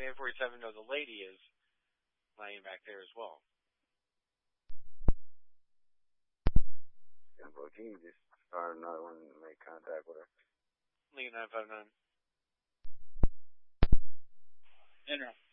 can 847 know the lady is laying back there as well? Yeah, but can you just start another one and make contact with her? Leave 959. Enter.